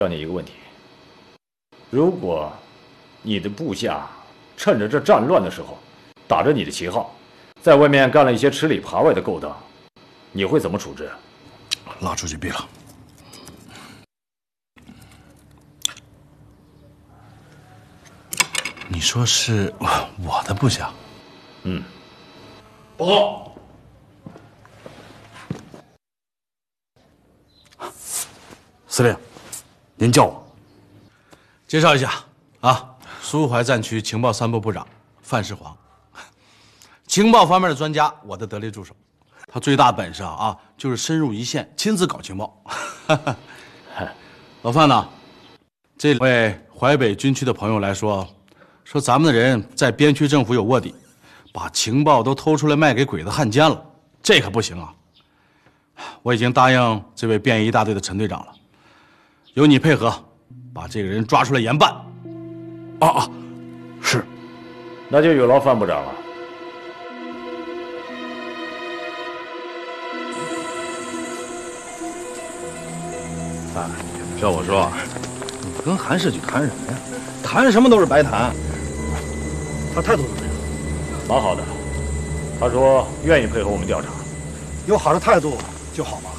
问你一个问题：如果你的部下趁着这战乱的时候，打着你的旗号，在外面干了一些吃里扒外的勾当，你会怎么处置？ 拉出去毙了。你说是我的部下？ 嗯。 报告。司令，您叫我。介绍一下啊，苏淮战区情报三部部长范世煌。情报方面的专家，我的得力助手。他最大本事啊，就是深入一线，亲自搞情报。老范呢？这位淮北军区的朋友来说，咱们的人在边区政府有卧底，把情报都偷出来卖给鬼子汉奸了，这可不行啊！我已经答应这位便衣大队的陈队长了，有你配合，把这个人抓出来严办。是， 那就有劳范部长了。 照我说，你跟韩世举谈什么呀？谈什么都是白谈。他态度怎么样？ 蛮好的，他说愿意配合我们调查。 有好的态度就好嘛。